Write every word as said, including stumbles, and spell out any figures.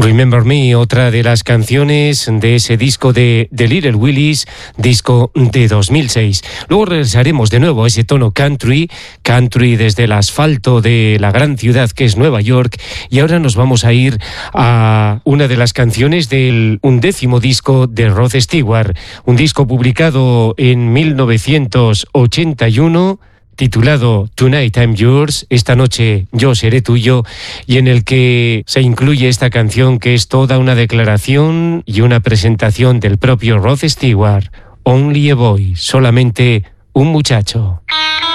Remember Me, otra de las canciones de ese disco de The Little Willies, disco de dos mil seis. Luego regresaremos de nuevo a ese tono country, country desde el asfalto de la gran ciudad que es Nueva York, y ahora nos vamos a ir a una de las canciones del undécimo disco de Rod Stewart, un disco publicado en mil novecientos ochenta y uno, titulado Tonight I'm Yours, esta noche yo seré tuyo, y en el que se incluye esta canción que es toda una declaración y una presentación del propio Rod Stewart, Only a Boy, solamente un muchacho.